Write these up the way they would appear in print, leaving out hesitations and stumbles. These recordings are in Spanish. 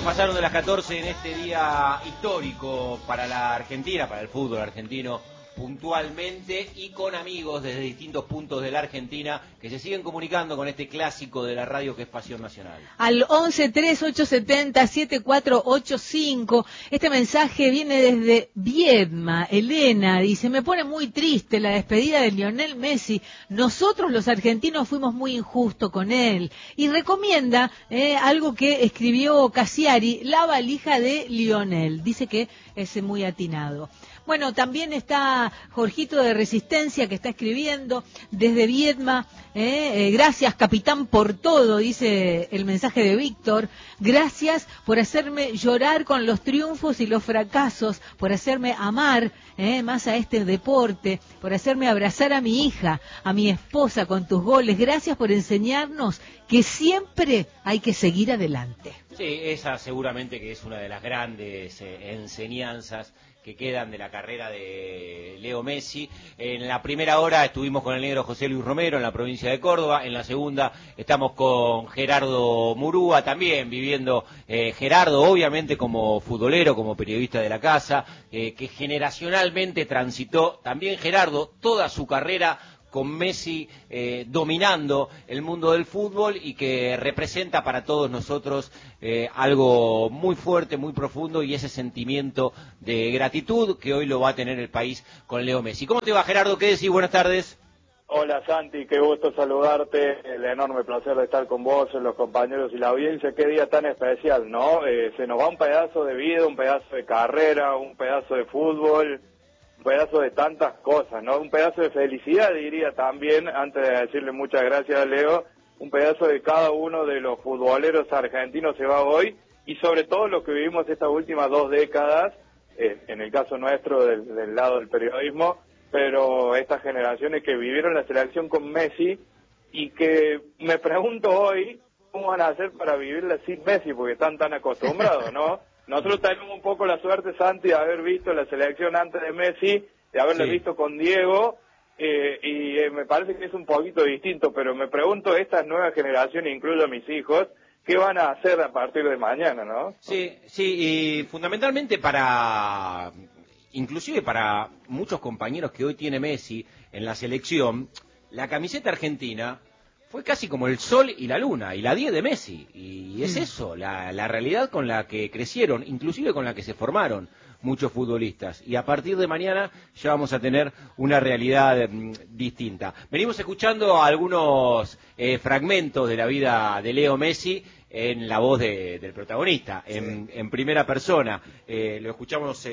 Pasaron de las 14 en este día histórico para la Argentina, para el fútbol argentino puntualmente, y con amigos desde distintos puntos de la Argentina que se siguen comunicando con este clásico de la radio que es Pasión Nacional. Al 1138707485, este mensaje viene desde Viedma. Elena dice: me pone muy triste la despedida de Lionel Messi, nosotros los argentinos fuimos muy injustos con él, y recomienda algo que escribió Cassiari, La valija de Lionel, dice que es muy atinado. Bueno, también está Jorgito de Resistencia, que está escribiendo desde Viedma. Gracias, capitán, por todo, dice el mensaje de Víctor. Gracias por hacerme llorar con los triunfos y los fracasos, por hacerme amar más a este deporte, por hacerme abrazar a mi hija, a mi esposa con tus goles. Gracias por enseñarnos que siempre hay que seguir adelante. Sí, esa seguramente que es una de las grandes enseñanzas que quedan de la carrera de Leo Messi. En la primera hora estuvimos con el negro José Luis Romero en la provincia de Córdoba, en la segunda estamos con Gerardo Murúa, también viviendo Gerardo, obviamente como futbolero, como periodista de la casa, que generacionalmente transitó también Gerardo toda su carrera con Messi dominando el mundo del fútbol, y que representa para todos nosotros algo muy fuerte, muy profundo, y ese sentimiento de gratitud que hoy lo va a tener el país con Leo Messi. ¿Cómo te va, Gerardo? ¿Qué decís? Buenas tardes. Hola, Santi, qué gusto saludarte, el enorme placer de estar con vos, los compañeros y la audiencia. Qué día tan especial, ¿no? Se nos va un pedazo de vida, un pedazo de carrera, un pedazo de fútbol, un pedazo de tantas cosas, ¿no? Un pedazo de felicidad, diría también, antes de decirle muchas gracias a Leo, un pedazo de cada uno de los futboleros argentinos se va hoy, y sobre todo lo que vivimos estas últimas 2 décadas, en el caso nuestro del lado del periodismo, pero estas generaciones que vivieron la selección con Messi, y que me pregunto hoy cómo van a hacer para vivirla sin Messi, porque están tan acostumbrados, ¿no? Nosotros tenemos un poco la suerte, Santi, de haber visto la selección antes de Messi, de haberla visto con Diego, y me parece que es un poquito distinto, pero me pregunto, estas nuevas generaciones, incluyo a mis hijos, ¿qué van a hacer a partir de mañana, no? Sí, y fundamentalmente inclusive para muchos compañeros que hoy tiene Messi en la selección, la camiseta argentina fue casi como el sol y la luna, y la 10 de Messi, y es eso, la realidad con la que crecieron, inclusive con la que se formaron muchos futbolistas, y a partir de mañana ya vamos a tener una realidad distinta. Venimos escuchando algunos fragmentos de la vida de Leo Messi en la voz del protagonista, en primera persona. Lo escuchamos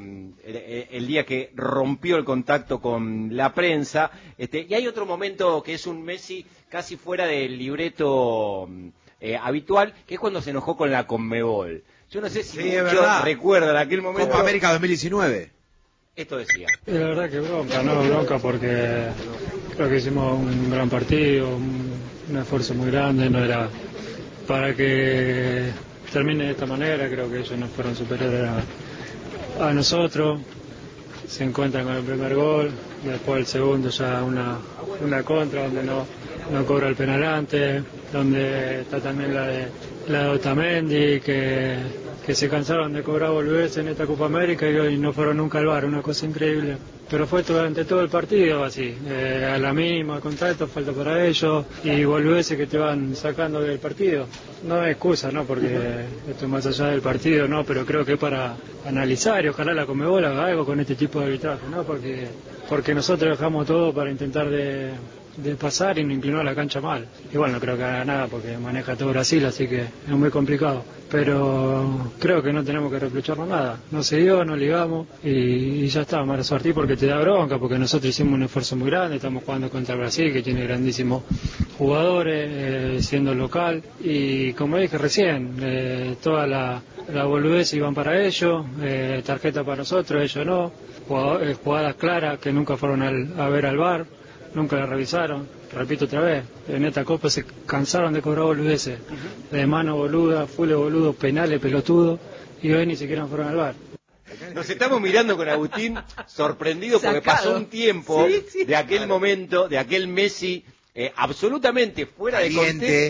el día que rompió el contacto con la prensa, y hay otro momento que es un Messi casi fuera del libreto habitual, que es cuando se enojó con la Conmebol. Yo no sé si muchos recuerdan aquel momento. Copa América 2019. Esto decía. La verdad que bronca porque creo que hicimos un gran partido, un esfuerzo muy grande, no era para que termine de esta manera. Creo que ellos no fueron superiores a nosotros. Se encuentran con el primer gol, después el segundo ya una contra donde no cobra el penal antes, donde está también la de Otamendi, que se cansaron de cobrar boludeces en esta Copa América y hoy no fueron nunca al VAR, una cosa increíble. Pero fue durante todo el partido así, a la mínima, contacto, falta para ellos, y boludeces que te van sacando del partido. No es excusa, ¿no? Porque esto es más allá del partido, ¿no? Pero creo que es para analizar, y ojalá la Conmebol haga algo con este tipo de arbitraje, ¿no? Porque nosotros dejamos todo para intentar de pasar y no inclinar la cancha mal. Y bueno, no creo que haga nada porque maneja todo Brasil, así que es muy complicado. Pero creo que no tenemos que reprocharnos nada. No se dio, no ligamos y ya está, mala suerte, porque te da bronca, porque nosotros hicimos un esfuerzo muy grande, estamos jugando contra el Brasil, que tiene grandísimos jugadores, siendo local. Y como dije recién, toda la boludez iban para ellos, tarjeta para nosotros, ellos no. Jugadas claras que nunca fueron a ver al VAR. Nunca la revisaron, repito otra vez, en esta Copa se cansaron de cobrar boludeces, de mano boluda, full boludo, penales, pelotudo, y hoy ni siquiera fueron al VAR. Nos estamos mirando con Agustín sorprendidos porque pasó un tiempo de aquel momento, de aquel Messi absolutamente fuera de contexto,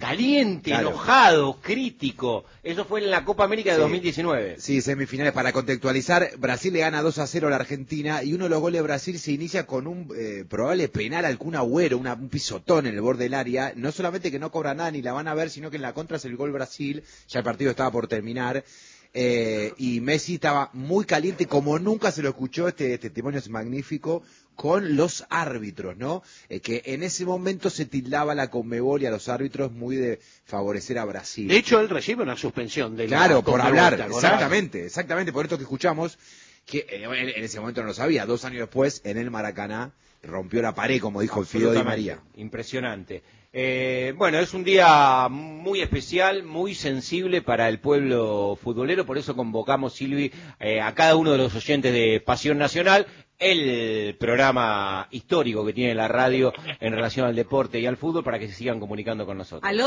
caliente, Claro. enojado, crítico. Eso fue en la Copa América de 2019. Sí, semifinales. Para contextualizar, Brasil le gana 2-0 a la Argentina y uno de los goles de Brasil se inicia con un probable penal al Kun Agüero, un pisotón en el borde del área. No solamente que no cobra nada ni la van a ver, sino que en la contra es el gol Brasil. Ya el partido estaba por terminar. Y Messi estaba muy caliente, como nunca se lo escuchó. Este testimonio es magnífico, con los árbitros, ¿no? Que en ese momento se tildaba la Conmebol y a los árbitros muy de favorecer a Brasil. De hecho, él recibe una suspensión de Claro, la por Conmebol, hablar, ¿te acordás? exactamente, por esto que escuchamos, que en ese momento no lo sabía. 2 años después, en el Maracaná, rompió la pared, como dijo el Fido Di María. Impresionante. Bueno, es un día muy especial, muy sensible para el pueblo futbolero, por eso convocamos, Silvi, a cada uno de los oyentes de Pasión Nacional, el programa histórico que tiene la radio en relación al deporte y al fútbol, para que se sigan comunicando con nosotros. Al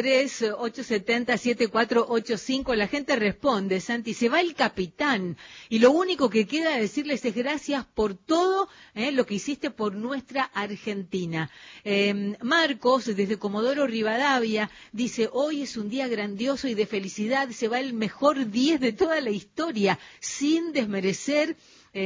11-3-870-7485 la gente responde, Santi, se va el capitán y lo único que queda decirles es gracias por todo lo que hiciste por nuestra Argentina. Marcos, desde Comodoro Rivadavia, dice, hoy es un día grandioso y de felicidad, se va el mejor 10 de toda la historia, sin desmerecer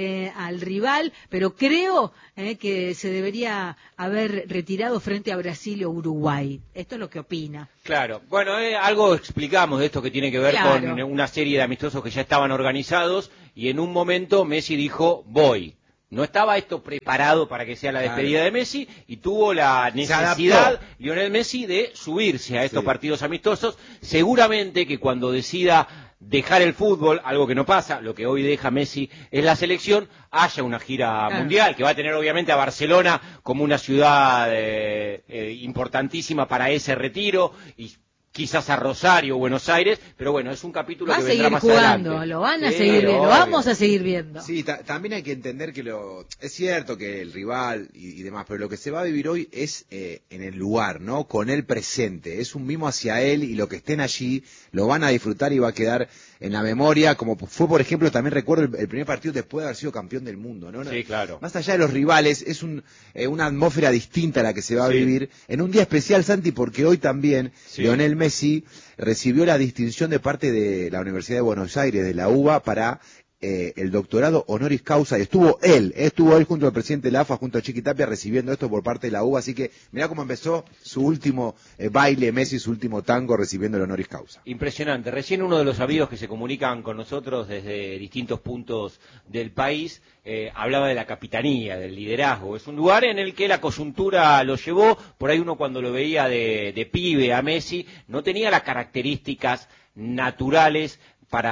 al rival, pero creo que se debería haber retirado frente a Brasil o Uruguay. Esto es lo que opina. Claro, bueno, algo explicamos de esto que tiene que ver Claro. con una serie de amistosos que ya estaban organizados y en un momento Messi dijo, voy. No estaba esto preparado para que sea la despedida de Messi y tuvo la necesidad, Lionel Messi, de subirse a estos partidos amistosos. Seguramente que cuando decida dejar el fútbol, algo que no pasa, lo que hoy deja Messi es la selección, haya una gira mundial, que va a tener obviamente a Barcelona como una ciudad importantísima para ese retiro, y quizás a Rosario, Buenos Aires, pero bueno, es un capítulo que vendrá más jugando, adelante. lo van a seguir viendo, lo vamos a seguir viendo. Sí, también hay que entender que es cierto que el rival y demás, pero lo que se va a vivir hoy es en el lugar, ¿no? Con el presente, es un mimo hacia él y lo que estén allí lo van a disfrutar y va a quedar en la memoria, como fue, por ejemplo, también recuerdo el primer partido después de haber sido campeón del mundo, ¿no? Sí, claro. Más allá de los rivales, es una atmósfera distinta a la que se va a vivir en un día especial, Santi, porque hoy también Lionel Messi recibió la distinción de parte de la Universidad de Buenos Aires, de la UBA, para el doctorado honoris causa, y estuvo él junto al presidente de la AFA, junto a Chiqui Tapia, recibiendo esto por parte de la UBA, así que mirá cómo empezó su último baile Messi, su último tango, recibiendo el honoris causa. Impresionante. Recién uno de los amigos que se comunican con nosotros desde distintos puntos del país hablaba de la capitanía, del liderazgo. Es un lugar en el que la coyuntura lo llevó. Por ahí uno cuando lo veía de pibe a Messi no tenía las características naturales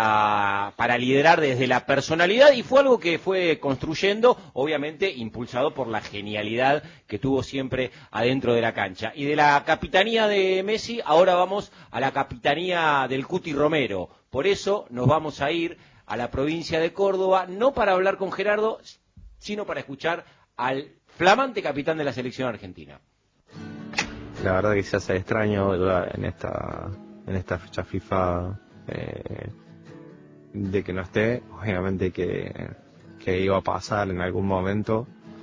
para liderar desde la personalidad, y fue algo que fue construyendo, obviamente impulsado por la genialidad que tuvo siempre adentro de la cancha. Y de la capitanía de Messi ahora vamos a la capitanía del Cuti Romero. Por eso nos vamos a ir a la provincia de Córdoba, no para hablar con Gerardo, sino para escuchar al flamante capitán de la selección argentina. La verdad que se hace extraño en esta fecha FIFA de que no esté. Obviamente que iba a pasar en algún momento,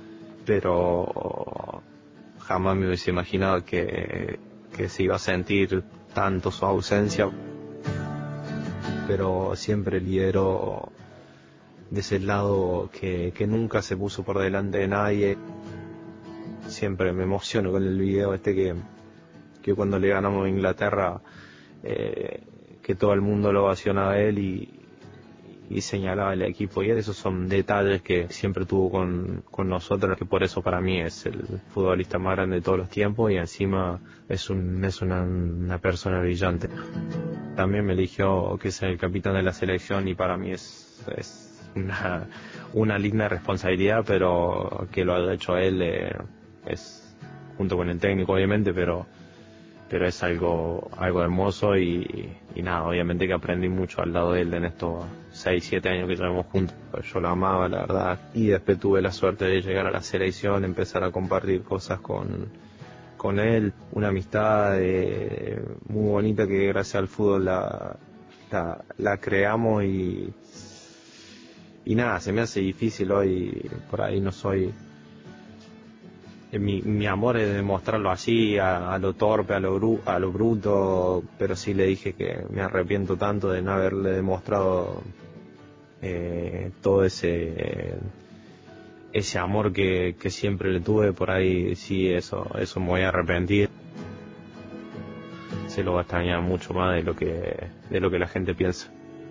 pero jamás me hubiese imaginado que se iba a sentir tanto su ausencia. Pero siempre lidero de ese lado que nunca se puso por delante de nadie. Siempre me emociono con el video que cuando le ganamos a Inglaterra, que todo el mundo lo ovaciona a él y señalaba el equipo, y esos son detalles que siempre tuvo con nosotros, que por eso para mí es el futbolista más grande de todos los tiempos, y encima es una persona brillante. También me eligió que sea el capitán de la selección, y para mí es una linda responsabilidad, pero que lo haya hecho él es junto con el técnico obviamente, pero es algo hermoso, y nada, obviamente que aprendí mucho al lado de él en estos 6-7 años que llevamos juntos. Yo lo amaba, la verdad, y después tuve la suerte de llegar a la selección, empezar a compartir cosas con él, una amistad muy bonita que gracias al fútbol la creamos, y nada, se me hace difícil hoy, por ahí no soy mi amor es demostrarlo así, a lo torpe, a lo bruto, pero sí le dije que me arrepiento tanto de no haberle demostrado todo ese amor que siempre le tuve. Por ahí sí, eso me voy a arrepentir. Se lo va a extrañar mucho más de lo que la gente piensa.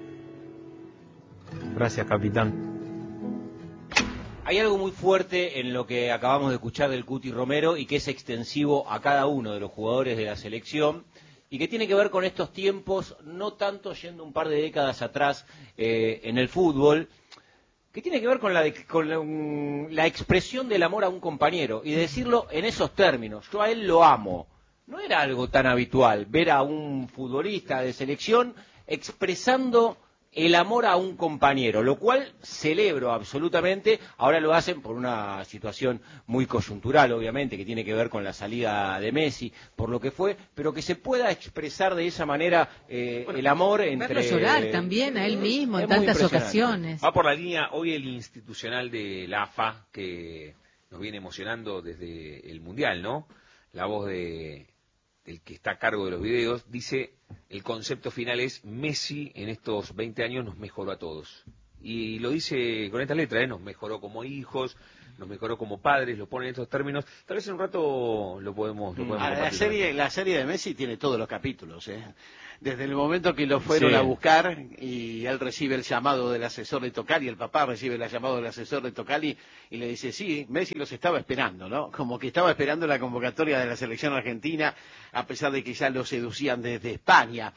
Gracias, capitán. Hay algo muy fuerte en lo que acabamos de escuchar del Cuti Romero y que es extensivo a cada uno de los jugadores de la selección y que tiene que ver con estos tiempos, no tanto yendo un par de décadas atrás en el fútbol, que tiene que ver con la expresión del amor a un compañero y decirlo en esos términos. Yo a él lo amo. No era algo tan habitual ver a un futbolista de selección expresando el amor a un compañero, lo cual celebro absolutamente. Ahora lo hacen por una situación muy coyuntural, obviamente, que tiene que ver con la salida de Messi, por lo que fue, pero que se pueda expresar de esa manera el amor entre... Verlo llorar también a él mismo en tantas ocasiones. Va por la línea hoy el institucional de la AFA, que nos viene emocionando desde el Mundial, ¿no? La voz del que está a cargo de los videos, dice, el concepto final es: Messi en estos 20 años nos mejoró a todos. Y lo dice con esta letra, nos mejoró como hijos, nos mejoró como padres, lo pone en estos términos. Tal vez en un rato lo podemos la serie de Messi tiene todos los capítulos, Desde el momento que lo fueron a buscar y él recibe el llamado del asesor de Tocali, el papá recibe el llamado del asesor de Tocali y le dice, sí, Messi los estaba esperando, ¿no? Como que estaba esperando la convocatoria de la selección argentina, a pesar de que ya lo seducían desde España.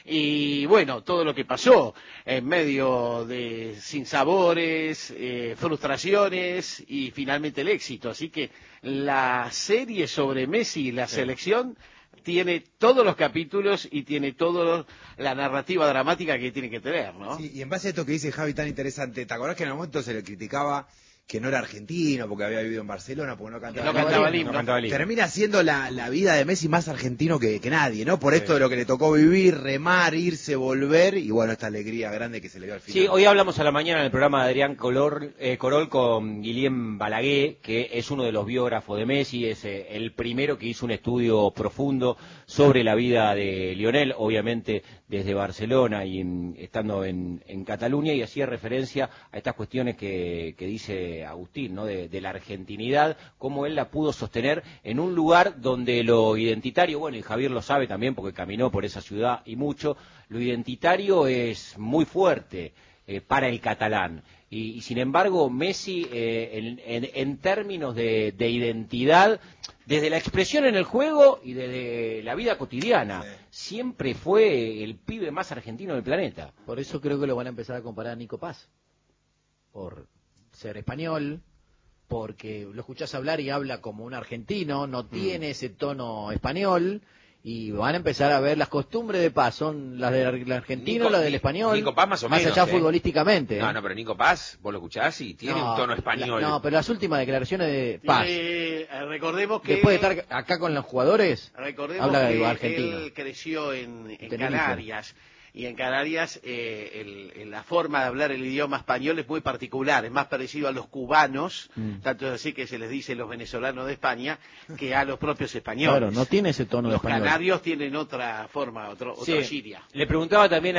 Y bueno, todo lo que pasó en medio de sinsabores, frustraciones y finalmente el éxito. Así que la serie sobre Messi y la selección tiene todos los capítulos y tiene toda la narrativa dramática que tiene que tener, ¿no? Sí, y en base a esto que dice Javi tan interesante, ¿te acordás que en el momento se le criticaba que no era argentino porque había vivido en Barcelona, porque no cantaba el himno? Termina siendo la vida de Messi más argentino que nadie, ¿no? Por esto de lo que le tocó vivir, remar, irse, volver, y bueno, esta alegría grande que se le dio al final. Sí, hoy hablamos a la mañana en el programa de Adrián Corol con Guillem Balaguer, que es uno de los biógrafos de Messi, es el primero que hizo un estudio profundo sobre la vida de Lionel, obviamente desde Barcelona y estando en Cataluña, y hacía referencia a estas cuestiones que dice Agustín, ¿no? De la argentinidad, cómo él la pudo sostener en un lugar donde lo identitario, bueno, y Javier lo sabe también porque caminó por esa ciudad y mucho, lo identitario es muy fuerte para el catalán. Y sin embargo, Messi, en términos de identidad, desde la expresión en el juego y desde la vida cotidiana, siempre fue el pibe más argentino del planeta. Por eso creo que lo van a empezar a comparar a Nico Paz, por ser español, porque lo escuchás hablar y habla como un argentino, no tiene ese tono español, y van a empezar a ver las costumbres de Paz, son las del argentino, las del español, Nico Paz más o menos, allá futbolísticamente. No, pero Nico Paz, vos lo escuchás y tiene un tono español. No, pero las últimas declaraciones de Paz, recordemos que después de estar acá con los jugadores, habla de argentino. Él creció en Canarias. Y en Canarias la forma de hablar el idioma español es muy particular, es más parecido a los cubanos, tanto es así que se les dice los venezolanos de España, que a los propios españoles. Claro, no tiene ese tono de español. Los canarios tienen otra forma, otra siria. Le preguntaba también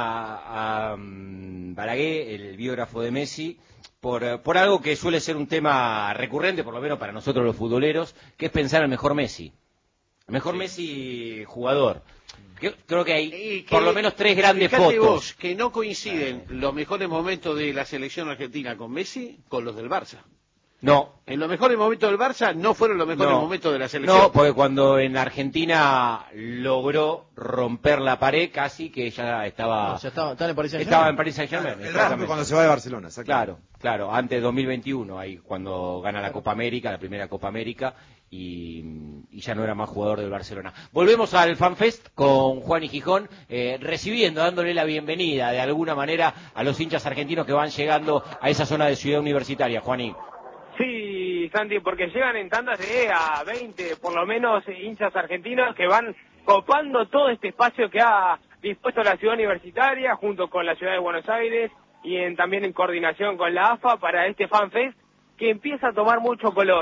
a Balaguer, el biógrafo de Messi, por algo que suele ser un tema recurrente, por lo menos para nosotros los futboleros, que es pensar el mejor Messi. El mejor Messi jugador. Creo que hay por lo menos tres grandes fotos. Vos, que no coinciden los mejores momentos de la selección argentina con Messi con los del Barça. No. En los mejores momentos del Barça no fueron los mejores momentos de la selección. No, porque cuando en Argentina logró romper la pared, casi que ya estaba... estaba en Paris Saint-Germain. Estaba en Paris Saint-Germain. El rompe cuando se va de Barcelona, Claro, antes de 2021, ahí cuando gana la Copa América, la primera Copa América, y ya no era más jugador del Barcelona. Volvemos al FanFest con Juan y Gijón, recibiendo, dándole la bienvenida de alguna manera a los hinchas argentinos que van llegando a esa zona de Ciudad Universitaria, Juaní. Sí, Santi, porque llegan en tandas de a 20, por lo menos, hinchas argentinos que van copando todo este espacio que ha dispuesto la Ciudad Universitaria, junto con la Ciudad de Buenos Aires, y también en coordinación con la AFA, para este FanFest, que empieza a tomar mucho color.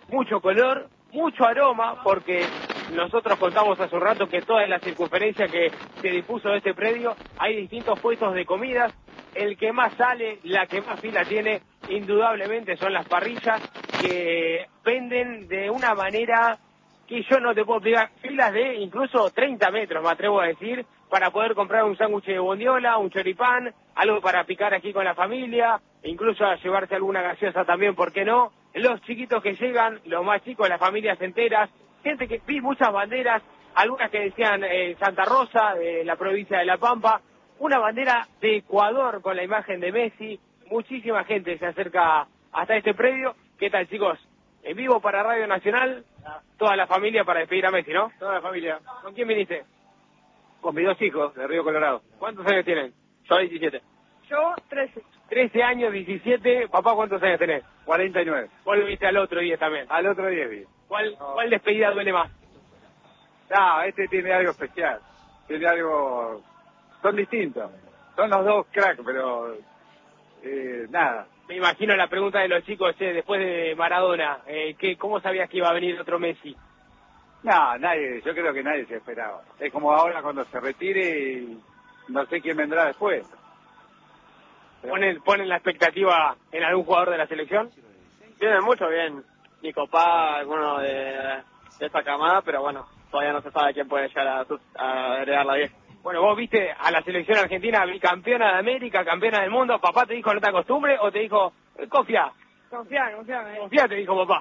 mucho color, mucho aroma, porque nosotros contamos hace un rato que toda la circunferencia que se dispuso de este predio hay distintos puestos de comidas. El que más sale, la que más fila tiene, indudablemente son las parrillas, que venden de una manera que yo no te puedo explicar, filas de incluso 30 metros, me atrevo a decir, para poder comprar un sándwich de bondiola, un choripán, algo para picar aquí con la familia, incluso a llevarse alguna gaseosa también, ¿por qué no? Los chiquitos que llegan, los más chicos, las familias enteras, gente que vi muchas banderas, algunas que decían Santa Rosa, de la provincia de La Pampa, una bandera de Ecuador con la imagen de Messi, muchísima gente se acerca hasta este predio. ¿Qué tal, chicos? En vivo para Radio Nacional, toda la familia para despedir a Messi, ¿no? Toda la familia. ¿Con quién viniste? Con mis 2 hijos de Río Colorado. ¿Cuántos años tienen? Yo 17. Yo 13. 13 años, 17. Papá, ¿cuántos años tenés? 49. Vos lo viste al otro día también. Al otro día vi. ¿Cuál despedida duele más? No, este tiene algo especial. Tiene algo... Son distintos. Son los dos cracks, pero... nada. Me imagino la pregunta de los chicos, después de Maradona, ¿cómo sabías que iba a venir otro Messi? No, nadie, yo creo que nadie se esperaba. Es como ahora cuando se retire y no sé quién vendrá después. ¿Ponen la expectativa en algún jugador de la selección? Tienen mucho bien. Nico Paz, alguno de esta camada, pero bueno, todavía no se sabe quién puede llegar a heredarla bien. Bueno, vos viste a la selección argentina bicampeona de América, campeona del mundo. ¿Papá te dijo no te acostumbres o te dijo confía? Confía. Confía, te dijo papá.